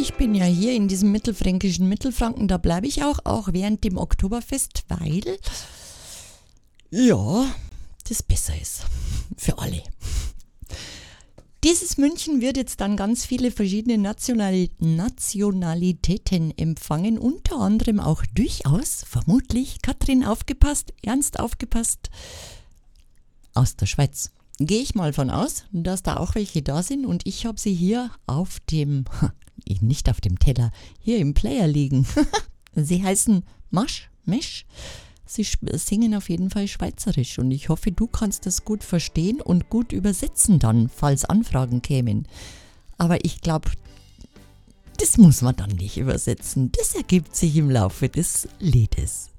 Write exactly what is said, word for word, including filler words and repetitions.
ich bin ja hier in diesem mittelfränkischen Mittelfranken, da bleibe ich auch, auch während dem Oktoberfest, weil, ja, das besser ist für alle. Dieses München wird jetzt dann ganz viele verschiedene Nationali- Nationalitäten empfangen, unter anderem auch durchaus, vermutlich, Katrin aufgepasst, ernst aufgepasst, aus der Schweiz. Gehe ich mal von aus, dass da auch welche da sind und ich habe sie hier auf dem, nicht auf dem Teller, hier im Player liegen. Sie heißen Masch, Mesch. Sie singen auf jeden Fall Schweizerisch und ich hoffe, du kannst das gut verstehen und gut übersetzen dann, falls Anfragen kämen. Aber ich glaube, das muss man dann nicht übersetzen. Das ergibt sich im Laufe des Liedes.